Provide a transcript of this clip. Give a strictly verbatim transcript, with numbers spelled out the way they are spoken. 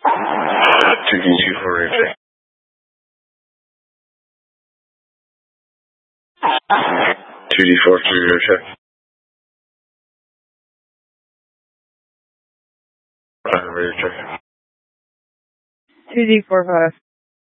two D two for radio check. two D four for radio check. Uh, radio check. two D four five.